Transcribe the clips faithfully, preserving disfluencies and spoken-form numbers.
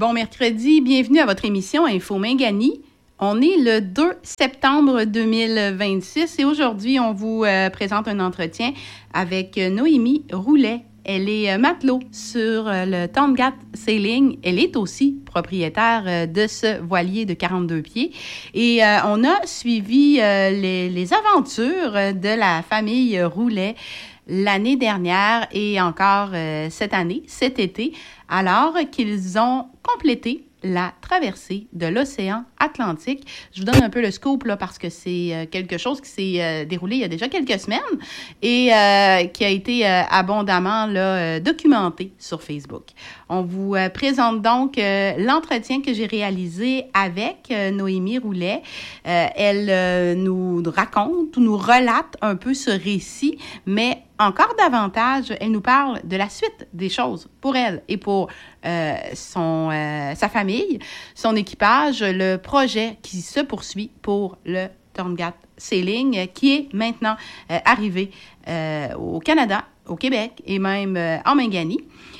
Bon mercredi, bienvenue à votre émission Info Mingani. On est le deux septembre deux mille vingt-six et aujourd'hui, on vous euh, présente un entretien avec Noémie Roulet. Elle est euh, matelot sur euh, le Torngat Sailing. Elle est aussi propriétaire euh, de ce voilier de quarante-deux pieds. Et euh, on a suivi euh, les, les aventures de la famille Roulet l'année dernière et encore euh, cette année, cet été, alors qu'ils ont complété la traversée de l'océan Atlantique. Je vous donne un peu le scoop là, parce que c'est euh, quelque chose qui s'est euh, déroulé il y a déjà quelques semaines et euh, qui a été euh, abondamment là, euh, documenté sur Facebook. On vous euh, présente donc euh, l'entretien que j'ai réalisé avec euh, Noémie Roulet. Euh, elle euh, nous raconte ou nous relate un peu ce récit, mais encore davantage, elle nous parle de la suite des choses pour elle et pour euh, son, euh, sa famille, son équipage, le projet qui se poursuit pour le Torngat Sailing qui est maintenant euh, arrivé euh, au Canada, au Québec et même euh, en Mingani.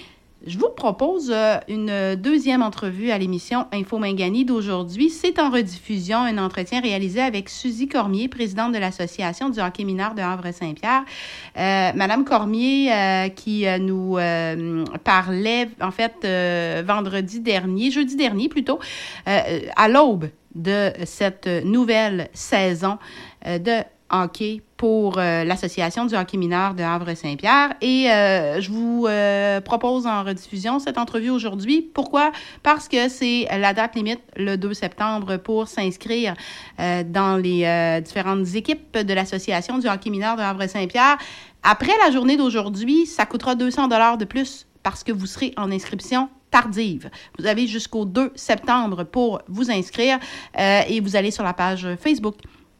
Je vous propose euh, une deuxième entrevue à l'émission Info Mingani d'aujourd'hui. C'est en rediffusion un entretien réalisé avec Suzy Cormier, présidente de l'Association du hockey mineur de Havre-Saint-Pierre. Euh, Madame Cormier euh, qui euh, nous euh, parlait, en fait, euh, vendredi dernier, jeudi dernier plutôt, euh, à l'aube de cette nouvelle saison euh, de hockey pour euh, l'Association du hockey mineur de Havre-Saint-Pierre. Et euh, je vous euh, propose en rediffusion cette entrevue aujourd'hui. Pourquoi? Parce que c'est la date limite, le deux septembre, pour s'inscrire euh, dans les euh, différentes équipes de l'Association du hockey mineur de Havre-Saint-Pierre. Après la journée d'aujourd'hui, ça coûtera deux cents dollars de plus parce que vous serez en inscription tardive. Vous avez jusqu'au deux septembre pour vous inscrire euh, et vous allez sur la page Facebook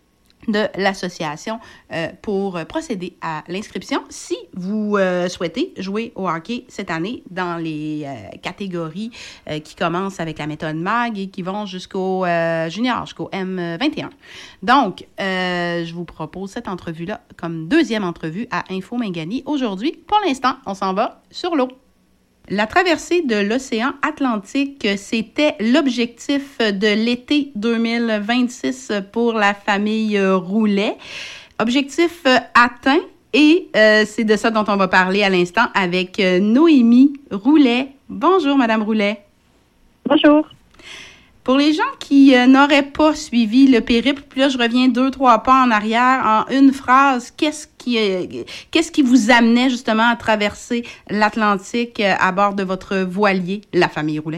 de l'association euh, pour procéder à l'inscription si vous euh, souhaitez jouer au hockey cette année dans les euh, catégories euh, qui commencent avec la méthode M A G et qui vont jusqu'au euh, junior, jusqu'au M vingt et un. Donc, euh, je vous propose cette entrevue-là comme deuxième entrevue à Info Mingani aujourd'hui. Pour l'instant, on s'en va sur l'eau. La traversée de l'océan Atlantique, c'était l'objectif de l'été deux mille vingt-six pour la famille Roulet. Objectif atteint et euh, c'est de ça dont on va parler à l'instant avec Noémie Roulet. Bonjour, Madame Roulet. Bonjour. Pour les gens qui euh, n'auraient pas suivi le périple, puis là, je reviens deux, trois pas en arrière, en une phrase, qu'est-ce qui, euh, qu'est-ce qui vous amenait justement à traverser l'Atlantique euh, à bord de votre voilier, la famille Roulet?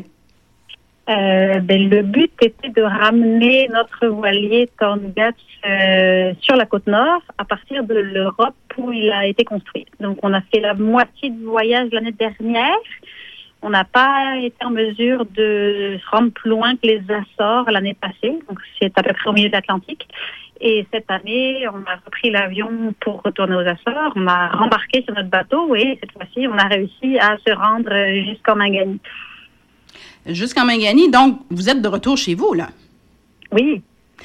Euh, ben, le but était de ramener notre voilier Torngat euh, sur la côte nord à partir de l'Europe où il a été construit. Donc, on a fait la moitié du voyage l'année dernière. On n'a pas été en mesure de se rendre plus loin que les Açores l'année passée. Donc, c'est à peu près au milieu de l'Atlantique. Et cette année, on a repris l'avion pour retourner aux Açores. On a rembarqué sur notre bateau et cette fois-ci, on a réussi à se rendre jusqu'en Mingani. Jusqu'en Mingani. Donc, vous êtes de retour chez vous, là? Oui.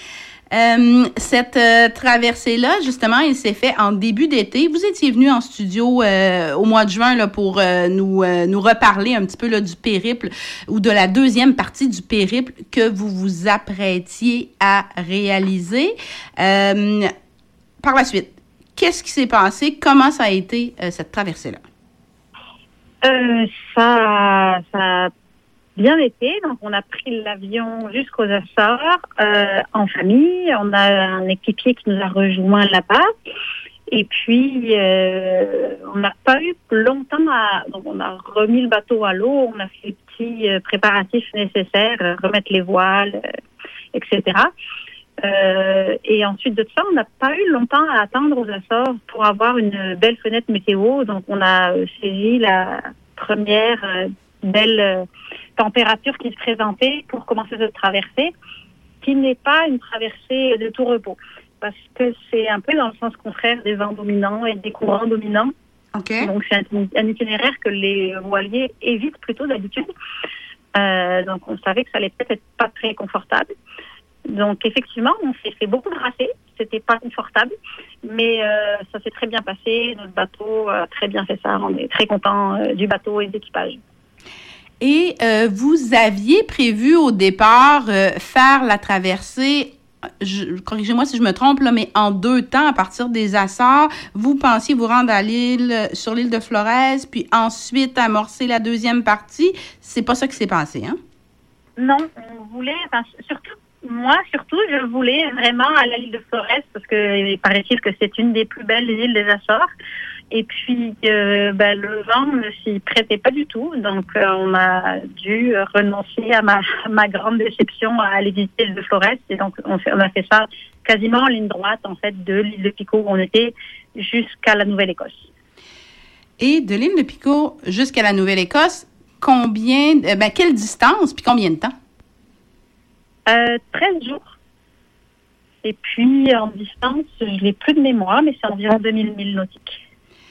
Euh, cette euh, traversée-là, justement, elle s'est faite en début d'été. Vous étiez venu en studio euh, au mois de juin là, pour euh, nous, euh, nous reparler un petit peu là, du périple ou de la deuxième partie du périple que vous vous apprêtiez à réaliser. Euh, par la suite, qu'est-ce qui s'est passé? Comment ça a été euh, cette traversée-là? Euh, ça, ça a bien été. Donc, on a pris l'avion jusqu'aux Açores euh, en famille. On a un équipier qui nous a rejoint là-bas. Et puis, euh, on n'a pas eu longtemps à... Donc, on a remis le bateau à l'eau. On a fait les petits euh, préparatifs nécessaires, euh, remettre les voiles, euh, et cetera. Euh, et ensuite de ça, on n'a pas eu longtemps à attendre aux Açores pour avoir une belle fenêtre météo. Donc, on a euh, saisi la première euh, belle euh, température qui se présentait pour commencer cette traversée, qui n'est pas une traversée de tout repos, parce que c'est un peu dans le sens contraire des vents dominants et des courants dominants. Okay. Donc, c'est un, un itinéraire que les voiliers évitent plutôt d'habitude. Euh, donc, on savait que ça allait peut-être être pas très confortable. Donc, effectivement, on s'est fait beaucoup brasser. C'était pas confortable, mais euh, ça s'est très bien passé. Notre bateau a très bien fait ça. On est très contents euh, du bateau et de l'équipage. Et euh, vous aviez prévu au départ euh, faire la traversée, je, corrigez-moi si je me trompe, là, mais en deux temps à partir des Açores. Vous pensiez vous rendre à l'île, sur l'île de Flores, puis ensuite amorcer la deuxième partie. C'est pas ça qui s'est passé, hein? Non, on voulait, enfin, surtout, moi, surtout, je voulais vraiment aller à l'île de Flores parce que il paraît-il que c'est une des plus belles îles des Açores. Et puis, euh, ben, le vent ne s'y prêtait pas du tout. Donc, euh, on a dû renoncer à ma, ma grande déception à aller visiter l'île de Flores. Et donc, on, fait, on a fait ça quasiment en ligne droite, en fait, de l'île de Pico où on était jusqu'à la Nouvelle-Écosse. Et de l'île de Pico jusqu'à la Nouvelle-Écosse, combien, ben, quelle distance, puis combien de temps? Euh, treize jours. Et puis, en distance, je n'ai plus de mémoire, mais c'est environ deux mille milles nautiques.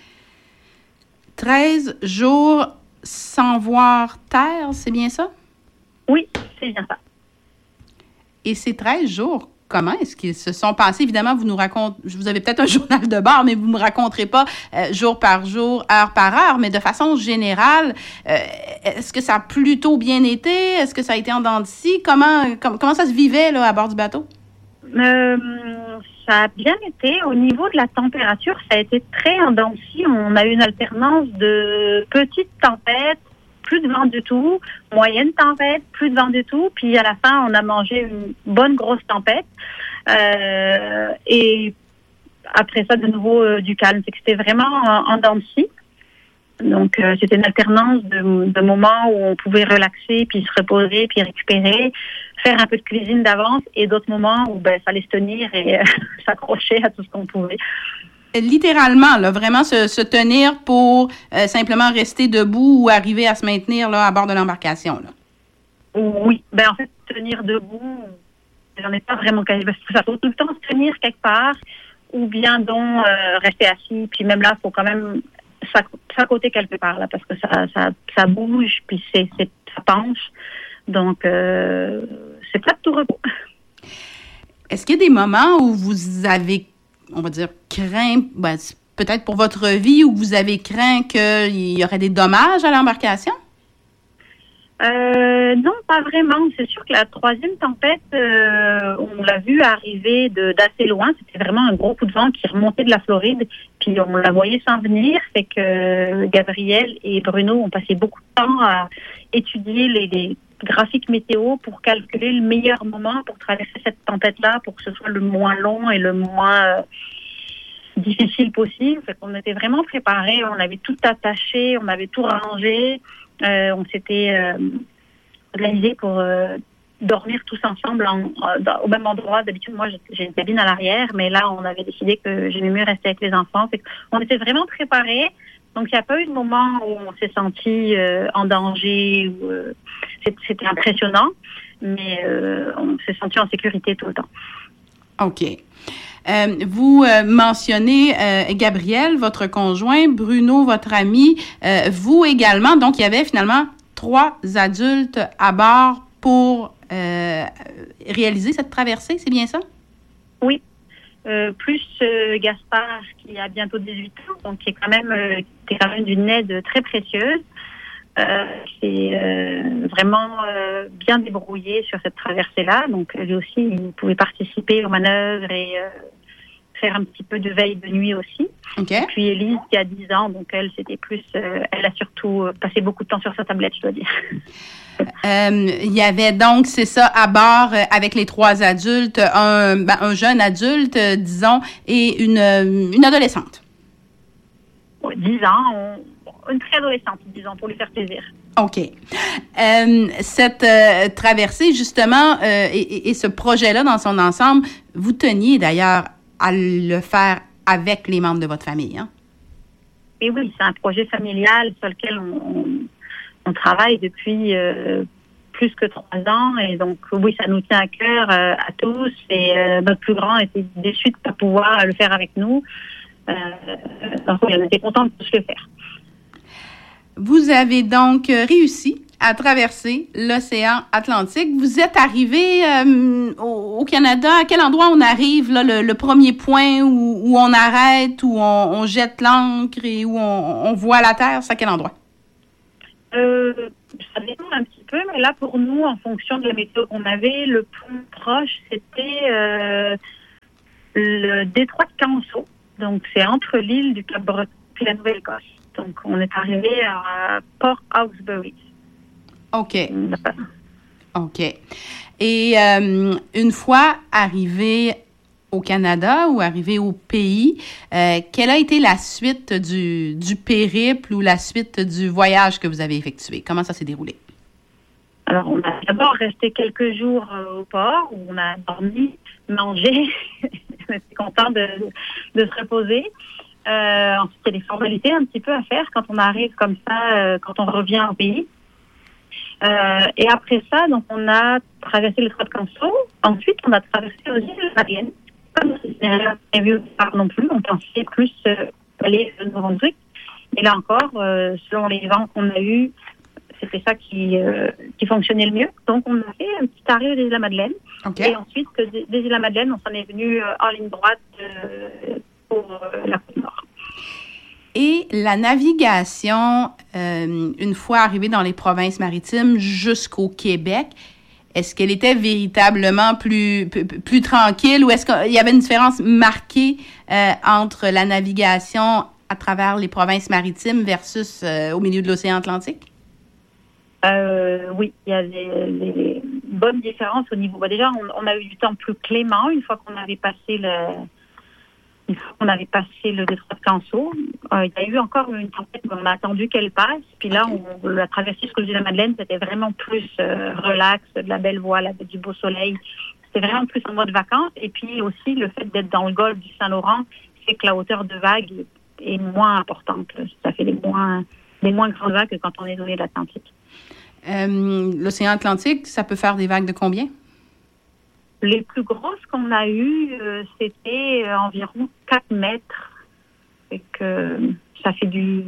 treize jours sans voir terre, c'est bien ça? Oui, c'est bien ça. Et ces treize jours, comment est-ce qu'ils se sont passés? Évidemment, vous nous racontez, vous avez peut-être un journal de bord, mais vous ne me raconterez pas euh, jour par jour, heure par heure, mais de façon générale, euh, est-ce que ça a plutôt bien été? Est-ce que ça a été en dents de scie? Comment, com- comment ça se vivait là, à bord du bateau? Euh, ça a bien été. Au niveau de la température, ça a été très en dents de scie. On a eu une alternance de petites tempêtes, plus de vent du tout, moyenne tempête, plus de vent du tout. Puis à la fin, on a mangé une bonne grosse tempête. Euh, et après ça, de nouveau, euh, du calme. C'est que c'était vraiment en, en dents de scie. Donc, euh, c'était une alternance de, de moments où on pouvait relaxer, puis se reposer, puis récupérer, faire un peu de cuisine d'avance, et d'autres moments où ben, fallait se tenir et euh, s'accrocher à tout ce qu'on pouvait. Littéralement, là, vraiment se, se tenir pour euh, simplement rester debout ou arriver à se maintenir là, à bord de l'embarcation. Là. Oui, ben en fait, tenir debout, j'en ai pas vraiment quasi, parce que ça faut tout le temps se tenir quelque part, ou bien donc euh, rester assis, puis même là, il faut quand même s'accoter quelque part, là, parce que ça, ça, ça bouge, puis c'est, c'est, ça penche. Donc, euh, c'est pas de tout repos. Est-ce qu'il y a des moments où vous avez, on va dire, craint, ben, peut-être pour votre vie, où vous avez craint qu'il y aurait des dommages à l'embarcation? Euh, non, pas vraiment. C'est sûr que la troisième tempête, euh, on l'a vu arriver de, d'assez loin. C'était vraiment un gros coup de vent qui remontait de la Floride, puis on la voyait s'en venir. Fait que Gabriel et Bruno ont passé beaucoup de temps à étudier les, les graphiques météo pour calculer le meilleur moment pour traverser cette tempête-là, pour que ce soit le moins long et le moins euh, difficile possible. Fait qu'on était vraiment préparés. On avait tout attaché, on avait tout rangé. Euh, on s'était euh, organisé pour euh, dormir tous ensemble en, en, au même endroit. D'habitude, moi, j'ai une cabine à l'arrière, mais là, on avait décidé que j'aimais mieux rester avec les enfants. Fait on était vraiment préparés. Donc, il n'y a pas eu de moment où on s'est senti euh, en danger. Ou, euh, c'était impressionnant, mais euh, on s'est senti en sécurité tout le temps. OK. Euh, vous euh, mentionnez euh, Gabriel, votre conjoint, Bruno, votre ami, euh, vous également. Donc, il y avait finalement trois adultes à bord pour euh, réaliser cette traversée, c'est bien ça? Oui. Euh, plus euh, Gaspard, qui a bientôt dix-huit ans, donc qui est quand même, euh, qui est quand même d'une aide très précieuse. Euh, c'est euh, vraiment euh, bien débrouillé sur cette traversée-là. Donc, lui aussi, il pouvait participer aux manœuvres et euh, faire un petit peu de veille de nuit aussi. Okay. Puis Élise, qui a dix ans, donc elle, c'était plus... Euh, elle a surtout passé beaucoup de temps sur sa tablette, je dois dire. Euh, il y avait donc, c'est ça, à bord, euh, avec les trois adultes, un, ben, un jeune adulte, euh, disons, et une, euh, une adolescente. Oui, dix ans, on, une préadolescente, disons, pour lui faire plaisir. OK. Euh, cette euh, traversée, justement, euh, et, et ce projet-là, dans son ensemble, vous teniez d'ailleurs à le faire avec les membres de votre famille, hein? Et oui, c'est un projet familial sur lequel on... on On travaille depuis euh, plus que trois ans et donc oui, ça nous tient à cœur euh, à tous et euh, notre plus grand était déçu de ne pas pouvoir le faire avec nous. Euh, donc oui, on était contents de tous le faire. Vous avez donc réussi à traverser l'océan Atlantique. Vous êtes arrivé euh, au, au Canada. À quel endroit on arrive, là, le, le premier point où, où on arrête, où on, on jette l'ancre et où on, on voit la terre? C'est à quel endroit? Euh, ça dépend un petit peu, mais là, pour nous, en fonction de la météo qu'on avait, le plus proche, c'était euh, le détroit de Canso. Donc, c'est entre l'île du Cap-Breton et la Nouvelle-Écosse. Donc, on est arrivé à Port Hawkesbury. OK. OK. Et euh, une fois arrivé au Canada ou arrivé au pays, euh, quelle a été la suite du, du périple ou la suite du voyage que vous avez effectué? Comment ça s'est déroulé? Alors, on a d'abord resté quelques jours euh, au port où on a dormi, mangé. On était content de, de se reposer. Euh, ensuite, il y a des formalités un petit peu à faire quand on arrive comme ça, euh, quand on revient au pays. Euh, et après ça, donc, on a traversé le Détroit de Canso. Ensuite, on a traversé aussi le Madeleine. Comme ce n'est rien prévu au départ non plus, on pensait plus euh, aller au Nouveau-Brunswick. Et là encore, euh, selon les vents qu'on a eus, c'était ça qui, euh, qui fonctionnait le mieux. Donc, on a fait un petit arrêt des Îles-de-la-Madeleine. Okay. Et ensuite, des Îles-de-la-Madeleine, on s'en est venu euh, en ligne droite euh, pour euh, la côte nord. Et la navigation, euh, une fois arrivée dans les provinces maritimes jusqu'au Québec, est-ce qu'elle était véritablement plus, plus, plus tranquille ou est-ce qu'il y avait une différence marquée euh, entre la navigation à travers les provinces maritimes versus euh, au milieu de l'océan Atlantique? Euh, oui, il y a des, des bonnes différences au niveau. Bah déjà, on, on a eu du temps plus clément une fois qu'on avait passé le, une fois qu'on avait passé le détroit de Canso. Euh, il y a eu encore une tempête, mais on a attendu qu'elle passe. Puis là, on, la traversée jusqu'aux îles de la Madeleine, c'était vraiment plus euh, relax, de la belle voile avec du beau soleil. C'était vraiment plus en mode vacances. Et puis aussi, le fait d'être dans le golfe du Saint-Laurent, c'est que la hauteur de vague est moins importante. Ça fait des moins, des moins grandes vagues que quand on est dans l'Atlantique. Euh, l'océan Atlantique, ça peut faire des vagues de combien? Les plus grosses qu'on a eues, euh, c'était euh, environ quatre mètres. Fait que euh, ça fait du...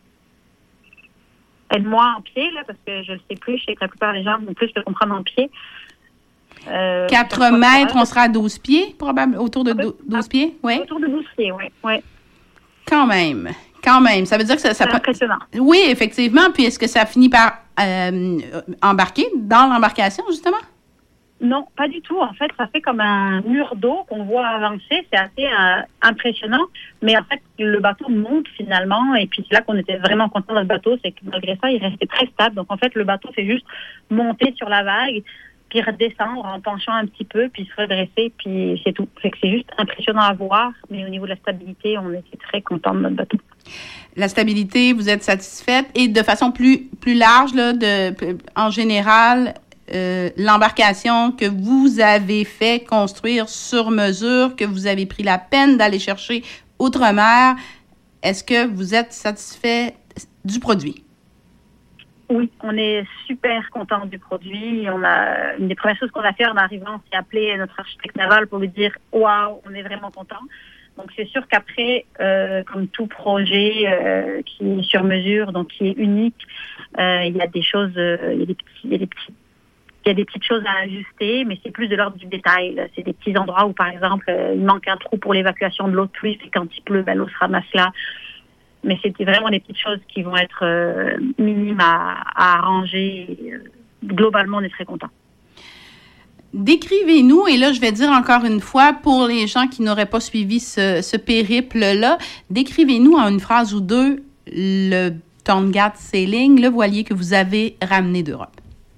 Aide-moi en pied, là, parce que je ne le sais plus. Je sais que la plupart des gens vont plus le comprendre en pied. Euh, quatre mètres, on sera à douze pieds, probablement, autour de douze ah, pieds? Oui. Autour de douze pieds, oui. Ouais. Quand même. Quand même. Ça veut dire que ça... ça c'est impressionnant. Oui, effectivement. Puis est-ce que ça finit par euh, embarquer dans l'embarcation, justement? Non, pas du tout. En fait, ça fait comme un mur d'eau qu'on voit avancer. C'est assez euh, impressionnant. Mais en fait, le bateau monte finalement. Et puis c'est là qu'on était vraiment content de notre bateau. C'est que malgré ça, il restait très stable. Donc en fait, le bateau fait juste monter sur la vague, puis redescendre en penchant un petit peu, puis se redresser, puis c'est tout. Fait que c'est juste impressionnant à voir. Mais au niveau de la stabilité, on était très contents de notre bateau. La stabilité, vous êtes satisfaite. Et de façon plus, plus large, là, de, en général... Euh, l'embarcation que vous avez fait construire sur mesure, que vous avez pris la peine d'aller chercher outre-mer, est-ce que vous êtes satisfait du produit? Oui, on est super content du produit. On a une des premières choses qu'on a fait en arrivant, c'est appeler notre architecte naval pour lui dire « Waouh, on est vraiment content ». Donc, c'est sûr qu'après, euh, comme tout projet euh, qui est sur mesure, donc qui est unique, euh, il y a des choses, euh, il y a des petits, il y a des petits Il y a des petites choses à ajuster, mais c'est plus de l'ordre du détail. Là. C'est des petits endroits où, par exemple, euh, il manque un trou pour l'évacuation de l'eau de pluie, et quand il pleut, ben, l'eau se ramasse là. Mais c'était vraiment des petites choses qui vont être euh, minimes à, à arranger. Et, euh, globalement, on est très contents. Décrivez-nous, et là, je vais dire encore une fois, pour les gens qui n'auraient pas suivi ce, ce périple-là, décrivez-nous en une phrase ou deux le Tongaat Sailing, le voilier que vous avez ramené d'Europe.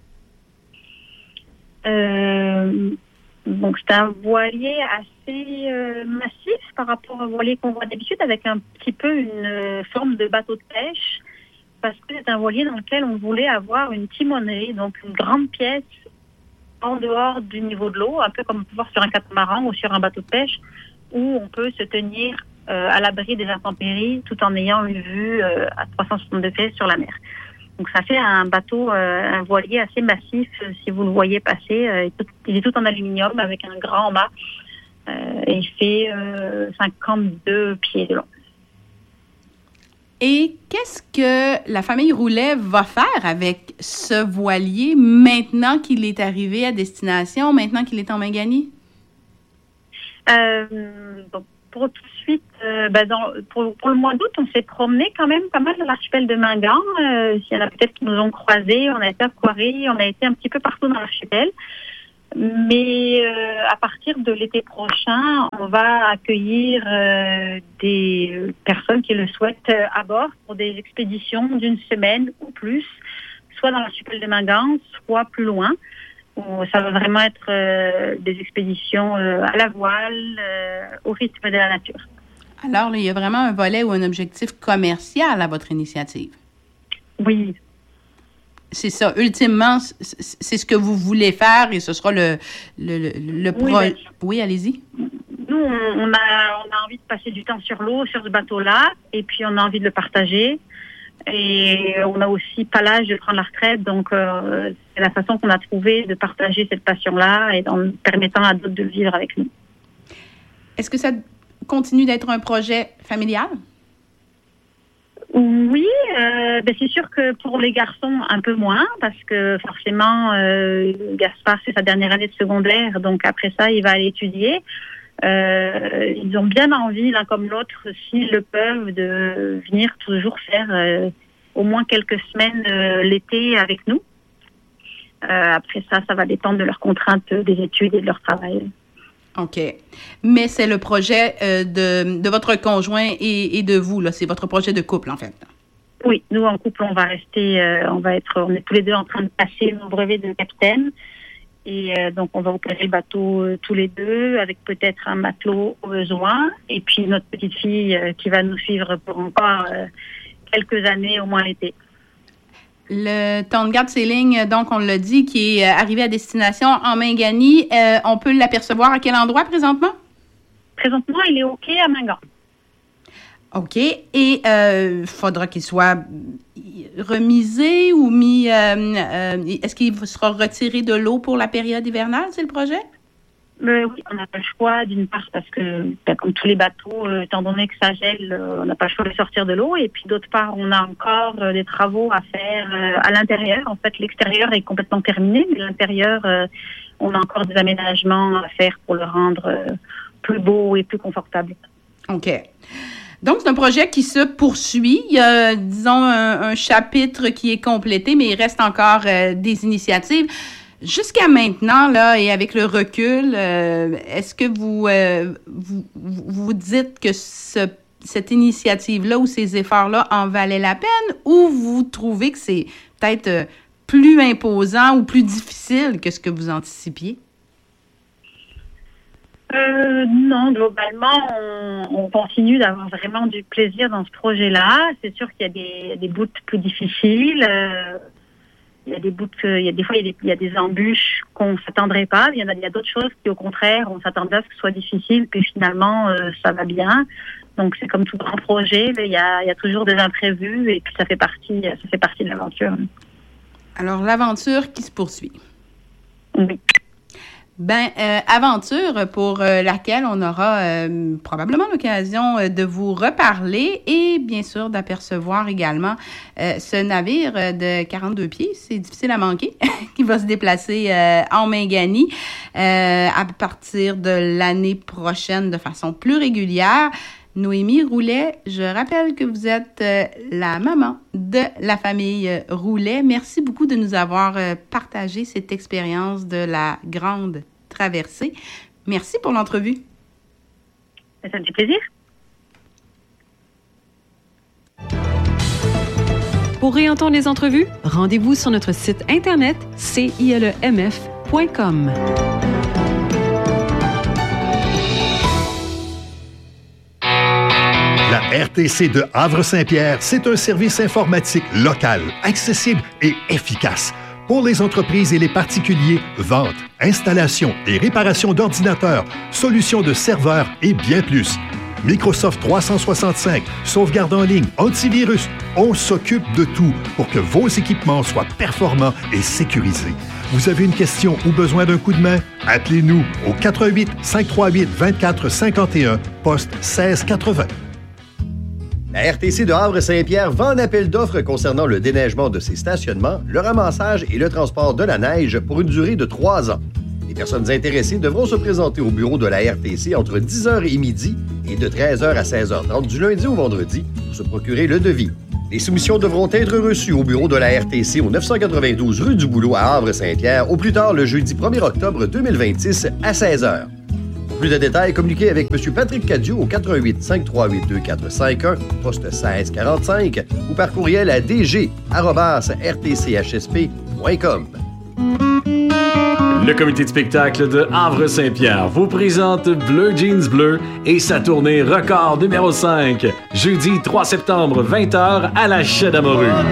Euh, donc, c'est un voilier assez euh, massif par rapport au voilier qu'on voit d'habitude, avec un petit peu une euh, forme de bateau de pêche, parce que c'est un voilier dans lequel on voulait avoir une timonerie, donc une grande pièce en dehors du niveau de l'eau, un peu comme on peut voir sur un catamaran ou sur un bateau de pêche, où on peut se tenir euh, à l'abri des intempéries tout en ayant une vue euh, à trois cent soixante degrés sur la mer. Donc, ça fait un bateau, euh, un voilier assez massif, euh, si vous le voyez passer. Euh, il est tout en aluminium avec un grand mât. Euh, et il fait euh, cinquante-deux pieds de long. Et qu'est-ce que la famille Roulet va faire avec ce voilier maintenant qu'il est arrivé à destination, maintenant qu'il est en Mangani? Euh, bon, pour tout de suite, euh, ben dans, pour, pour le mois d'août, on s'est promené quand même pas mal dans l'archipel de Mingan. Euh, S'il y en a peut-être qui nous ont croisés, on a été à Quarry, on a été un petit peu partout dans l'archipel. Mais euh, à partir de l'été prochain, on va accueillir euh, des personnes qui le souhaitent euh, à bord pour des expéditions d'une semaine ou plus, soit dans l'archipel de Mingan, soit plus loin. Où ça va vraiment être euh, des expéditions euh, à la voile, euh, au rythme de la nature. Alors, il y a vraiment un volet ou un objectif commercial à votre initiative. Oui. C'est ça. Ultimement, c'est ce que vous voulez faire et ce sera le, le, le, le projet. Oui, ben, oui, allez-y. Nous, on a, on a envie de passer du temps sur l'eau, sur ce bateau-là, et puis on a envie de le partager. Et on n'a aussi pas l'âge de prendre la retraite, donc euh, c'est la façon qu'on a trouvé de partager cette passion-là et en permettant à d'autres de le vivre avec nous. Est-ce que ça continue d'être un projet familial? Oui, euh, ben c'est sûr que pour les garçons, un peu moins, parce que forcément, euh, Gaspard, c'est sa dernière année de secondaire, donc après ça, il va aller étudier. Euh, ils ont bien envie, l'un comme l'autre, s'ils le peuvent, de venir toujours faire euh, au moins quelques semaines euh, l'été avec nous. Euh, après ça, ça va dépendre de leurs contraintes des études et de leur travail. OK. Mais c'est le projet euh, de, de votre conjoint et, et de vous, là. C'est votre projet de couple, en fait. Oui, nous, en couple, on va rester, euh, on va être, on est tous les deux en train de passer nos brevets de capitaine. Et euh, donc, on va opérer le bateau euh, tous les deux, avec peut-être un matelot au besoin. Et puis, notre petite fille euh, qui va nous suivre pour encore euh, quelques années, au moins l'été. Le Tonga Sailing, donc, on l'a dit, qui est arrivé à destination en Mingani. Euh, on peut l'apercevoir à quel endroit présentement? Présentement, il est au quai à Mingan. OK. Et il euh, faudra qu'il soit remisé ou mis... Euh, euh, est-ce qu'il sera retiré de l'eau pour la période hivernale, c'est le projet? Euh, oui, on n'a pas le choix, d'une part, parce que, ben, comme tous les bateaux, euh, étant donné que ça gèle, euh, on n'a pas le choix de sortir de l'eau. Et puis, d'autre part, on a encore euh, des travaux à faire euh, à l'intérieur. En fait, l'extérieur est complètement terminé, mais l'intérieur, euh, on a encore des aménagements à faire pour le rendre euh, plus beau et plus confortable. OK. Donc, c'est un projet qui se poursuit. Il y a, disons, un, un chapitre qui est complété, mais il reste encore euh, des initiatives. Jusqu'à maintenant, là, et avec le recul, euh, est-ce que vous, euh, vous vous dites que ce, cette initiative-là ou ces efforts-là en valaient la peine, ou vous trouvez que c'est peut-être euh, plus imposant ou plus difficile que ce que vous anticipiez? Euh, non, globalement, on, on continue d'avoir vraiment du plaisir dans ce projet-là. C'est sûr qu'il y a des, des bouts plus difficiles. Euh, il y a des bouts, il y a des fois il y a des, il y a des embûches qu'on s'attendrait pas. Il y en a, il y a d'autres choses qui, au contraire, on s'attendait à ce que ce soit difficile, puis finalement, euh, ça va bien. Donc c'est comme tout grand projet, il y a, il y a toujours des imprévus et puis ça fait partie, ça fait partie de l'aventure. Alors l'aventure qui se poursuit. Oui. Ben, euh, aventure pour euh, laquelle on aura euh, probablement l'occasion euh, de vous reparler et bien sûr d'apercevoir également euh, ce navire de quarante-deux pieds, c'est difficile à manquer, qui va se déplacer euh, en Mingani euh, à partir de l'année prochaine de façon plus régulière. Noémie Roulet, je rappelle que vous êtes euh, la maman de la famille euh, Roulet. Merci beaucoup de nous avoir euh, partagé cette expérience de la grande traversée. Merci pour l'entrevue. Ça me fait plaisir. Pour réentendre les entrevues, rendez-vous sur notre site internet c i l e m f point com. La R T C de Havre-Saint-Pierre, c'est un service informatique local, accessible et efficace. Pour les entreprises et les particuliers, vente, installation et réparation d'ordinateurs, solutions de serveurs et bien plus. Microsoft trois cent soixante-cinq, sauvegarde en ligne, antivirus, on s'occupe de tout pour que vos équipements soient performants et sécurisés. Vous avez une question ou besoin d'un coup de main? Appelez-nous au quatre un huit, cinq trois huit, deux quatre cinq un, poste seize quatre-vingts. La R T C de Havre-Saint-Pierre vend un appel d'offres concernant le déneigement de ses stationnements, le ramassage et le transport de la neige pour une durée de trois ans. Les personnes intéressées devront se présenter au bureau de la R T C entre dix heures et midi et de treize heures à seize heures trente du lundi au vendredi pour se procurer le devis. Les soumissions devront être reçues au bureau de la R T C au neuf cent quatre-vingt-douze rue du Boulot à Havre-Saint-Pierre au plus tard le jeudi premier octobre deux mille vingt-six à seize heures. Pour plus de détails, communiquez avec M. Patrick Cadieux au quatre un huit, cinq trois huit, deux quatre cinq un, poste seize quarante-cinq ou par courriel à d g arobase r t c h s p point com. Le comité de spectacle de Havre-Saint-Pierre vous présente Bleu Jeans Bleu et sa tournée record numéro cinq, jeudi trois septembre, vingt heures à la Chaie d'Amorue.